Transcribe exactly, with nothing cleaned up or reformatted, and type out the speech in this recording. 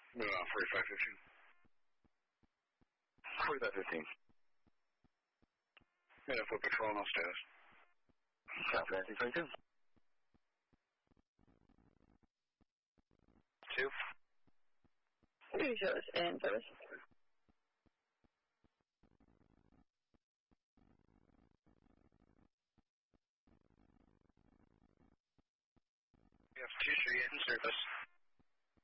Move on, forty-five fifteen. forty-five fifteen. Yeah, foot patrol, no status. Copy, nineteen twenty-two. Two. Two shows in service. We have two three in service.